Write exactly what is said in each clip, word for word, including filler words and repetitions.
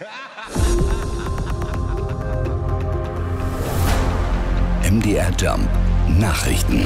M D R Jump Nachrichten.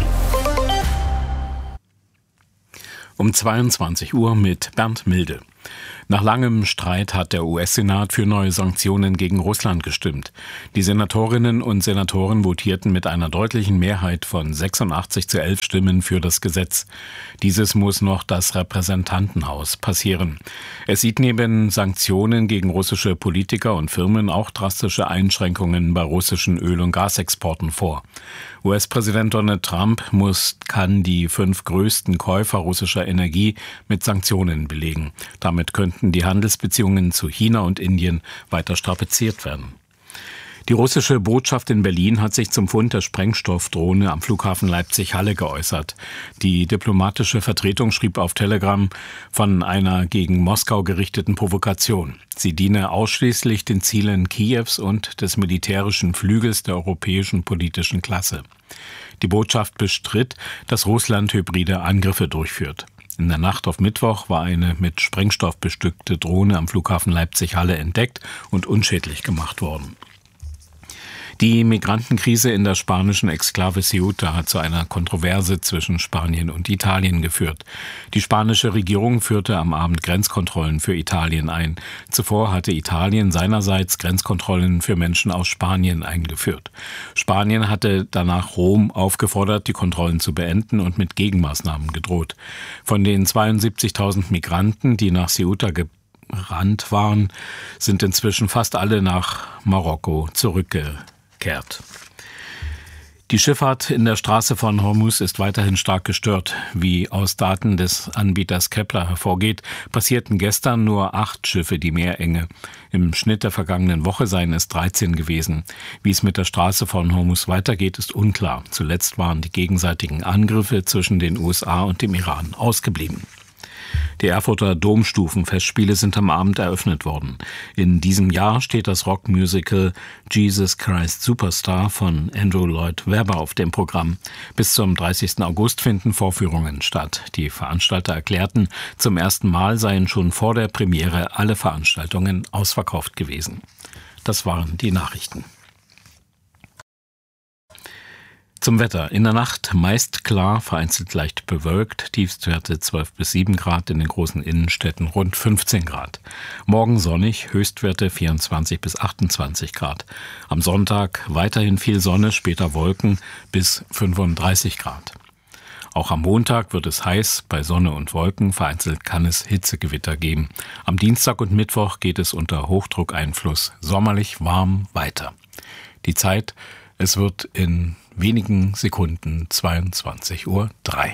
Um zweiundzwanzig Uhr mit Bernd Milde. Nach langem Streit hat der U S-Senat für neue Sanktionen gegen Russland gestimmt. Die Senatorinnen und Senatoren votierten mit einer deutlichen Mehrheit von sechsundachtzig zu elf Stimmen für das Gesetz. Dieses muss noch das Repräsentantenhaus passieren. Es sieht neben Sanktionen gegen russische Politiker und Firmen auch drastische Einschränkungen bei russischen Öl- und Gasexporten vor. U S-Präsident Donald Trump muss, kann die fünf größten Käufer russischer Energie mit Sanktionen belegen. Damit könnten die Handelsbeziehungen zu China und Indien weiter strapaziert werden. Die russische Botschaft in Berlin hat sich zum Fund der Sprengstoffdrohne am Flughafen Leipzig-Halle geäußert. Die diplomatische Vertretung schrieb auf Telegram von einer gegen Moskau gerichteten Provokation. Sie diene ausschließlich den Zielen Kiews und des militärischen Flügels der europäischen politischen Klasse. Die Botschaft bestritt, dass Russland hybride Angriffe durchführt. In der Nacht auf Mittwoch war eine mit Sprengstoff bestückte Drohne am Flughafen Leipzig-Halle entdeckt und unschädlich gemacht worden. Die Migrantenkrise in der spanischen Exklave Ceuta hat zu einer Kontroverse zwischen Spanien und Italien geführt. Die spanische Regierung führte am Abend Grenzkontrollen für Italien ein. Zuvor hatte Italien seinerseits Grenzkontrollen für Menschen aus Spanien eingeführt. Spanien hatte danach Rom aufgefordert, die Kontrollen zu beenden und mit Gegenmaßnahmen gedroht. Von den zweiundsiebzigtausend Migranten, die nach Ceuta gerannt waren, sind inzwischen fast alle nach Marokko zurückgekehrt. Die Schifffahrt in der Straße von Hormuz ist weiterhin stark gestört. Wie aus Daten des Anbieters Kepler hervorgeht, passierten gestern nur acht Schiffe die Meerenge. Im Schnitt der vergangenen Woche seien es dreizehn gewesen. Wie es mit der Straße von Hormuz weitergeht, ist unklar. Zuletzt waren die gegenseitigen Angriffe zwischen den U S A und dem Iran ausgeblieben. Die Erfurter Domstufenfestspiele sind am Abend eröffnet worden. In diesem Jahr steht das Rockmusical Jesus Christ Superstar von Andrew Lloyd Webber auf dem Programm. Bis zum dreißigsten August finden Vorführungen statt. Die Veranstalter erklärten, zum ersten Mal seien schon vor der Premiere alle Veranstaltungen ausverkauft gewesen. Das waren die Nachrichten. Zum Wetter. In der Nacht meist klar, vereinzelt leicht bewölkt, Tiefstwerte zwölf bis sieben Grad, in den großen Innenstädten rund fünfzehn Grad. Morgen sonnig, Höchstwerte vierundzwanzig bis achtundzwanzig Grad. Am Sonntag weiterhin viel Sonne, später Wolken bis fünfunddreißig Grad. Auch am Montag wird es heiß, bei Sonne und Wolken, vereinzelt kann es Hitzegewitter geben. Am Dienstag und Mittwoch geht es unter Hochdruckeinfluss sommerlich warm weiter. Die Zeit, es wird in wenigen Sekunden zweiundzwanzig Uhr drei.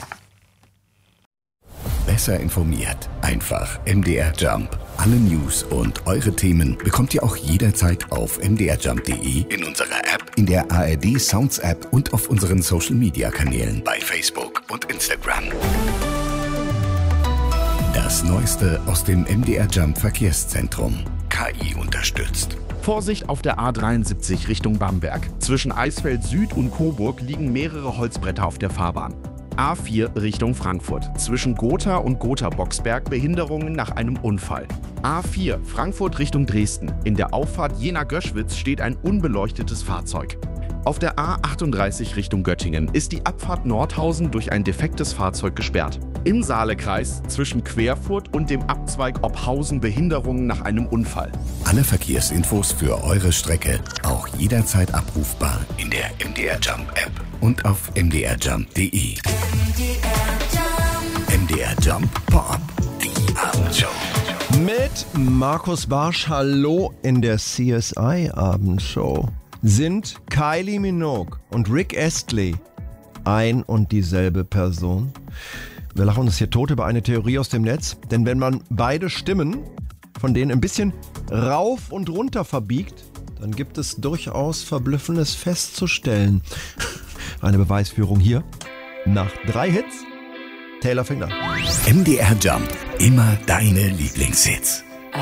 Besser informiert. Einfach M D R Jump. Alle News und eure Themen bekommt ihr auch jederzeit auf m d r jump punkt d e, in unserer App, in der A R D Sounds App und auf unseren Social Media Kanälen bei Facebook und Instagram. Das Neueste aus dem M D R Jump Verkehrszentrum. K I unterstützt. Vorsicht auf der A dreiundsiebzig Richtung Bamberg. Zwischen Eisfeld Süd und Coburg liegen mehrere Holzbretter auf der Fahrbahn. A vier Richtung Frankfurt. Zwischen Gotha und Gotha-Boxberg Behinderungen nach einem Unfall. A vier Frankfurt Richtung Dresden. In der Auffahrt Jena-Göschwitz steht ein unbeleuchtetes Fahrzeug. Auf der A achtunddreißig Richtung Göttingen ist die Abfahrt Nordhausen durch ein defektes Fahrzeug gesperrt. Im Saalekreis zwischen Querfurt und dem Abzweig Ophausen Behinderungen nach einem Unfall. Alle Verkehrsinfos für eure Strecke auch jederzeit abrufbar in der M D R Jump App und auf m d r jump punkt d e. M D R Jump Pop, die Abendshow. Mit Markus Barsch, hallo in der C S I-Abendshow. Sind Kylie Minogue und Rick Astley ein und dieselbe Person? Wir lachen uns hier tot über eine Theorie aus dem Netz, denn wenn man beide Stimmen von denen ein bisschen rauf und runter verbiegt, dann gibt es durchaus Verblüffendes festzustellen. Eine Beweisführung hier. Nach drei Hits, Taylor fängt an. M D R Jump, immer deine Lieblingshits.